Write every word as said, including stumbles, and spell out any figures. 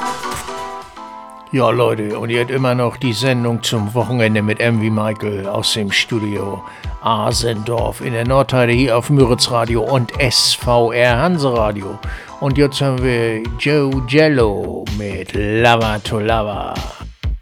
Ja, Leute, und ihr habt immer noch die Sendung zum Wochenende mit M wie Michael aus dem Studio Asendorf in der Nordheide hier auf Müritz Radio und S V R Hanseradio. Und jetzt haben wir Joe Jello mit Lava to Lava.